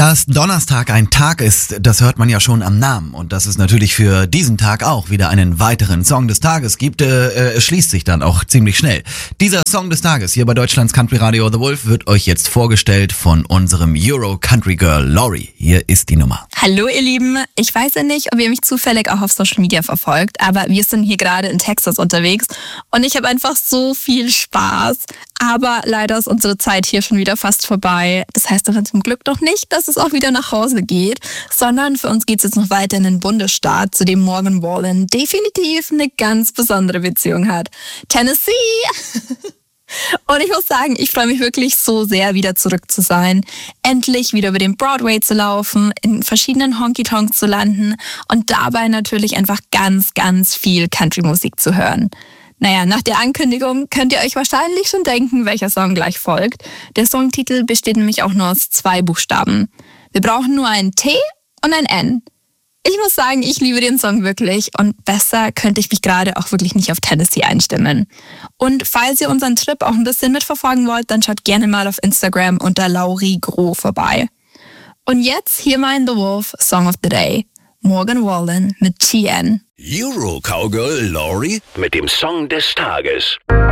Dass Donnerstag ein Tag ist, das hört man ja schon am Namen. Und dass es natürlich für diesen Tag auch wieder einen weiteren Song des Tages gibt, schließt sich dann auch ziemlich schnell. Dieser Song des Tages hier bei Deutschlands Country Radio The Wolf wird euch jetzt vorgestellt von unserem Euro Country Girl Lori. Hier ist die Nummer. Hallo ihr Lieben, ich weiß ja nicht, ob ihr mich zufällig auch auf Social Media verfolgt, aber wir sind hier gerade in Texas unterwegs und ich habe einfach so viel Spaß. Aber leider ist unsere Zeit hier schon wieder fast vorbei. Das heißt aber zum Glück noch nicht, dass es auch wieder nach Hause geht, sondern für uns geht es jetzt noch weiter in den Bundesstaat, zu dem Morgan Wallen definitiv eine ganz besondere Beziehung hat. Tennessee! Und ich muss sagen, ich freue mich wirklich so sehr, wieder zurück zu sein. Endlich wieder über den Broadway zu laufen, in verschiedenen Honky-Tonks zu landen und dabei natürlich einfach ganz, ganz viel Country-Musik zu hören. Naja, nach der Ankündigung könnt ihr euch wahrscheinlich schon denken, welcher Song gleich folgt. Der Songtitel besteht nämlich auch nur aus 2 Buchstaben. Wir brauchen nur ein T und ein N. Ich muss sagen, ich liebe den Song wirklich und besser könnte ich mich gerade auch wirklich nicht auf Tennessee einstimmen. Und falls ihr unseren Trip auch ein bisschen mitverfolgen wollt, dann schaut gerne mal auf Instagram unter Lauri Groh vorbei. Und jetzt hier mal in The Wolf Song of the Day. Morgan Wallen mit TN. Euro Cowgirl Lori mit dem Song des Tages.